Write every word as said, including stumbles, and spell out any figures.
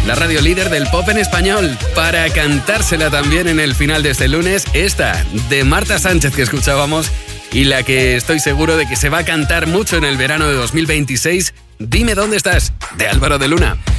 la radio líder del pop en español. Para cantársela también en el final de este lunes, esta de Marta Sánchez que escuchábamos y la que estoy seguro de que se va a cantar mucho en el verano de dos mil veintiséis, Dime dónde estás, de Álvaro de Luna.